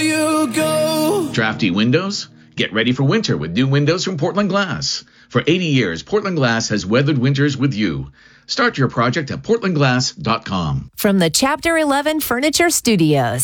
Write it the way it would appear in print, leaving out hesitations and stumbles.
you go. Drafty windows? Get ready for winter with new windows from Portland Glass. For 80 years, Portland Glass has weathered winters with you. Start your project at portlandglass.com. From the Chapter 11 Furniture Studios.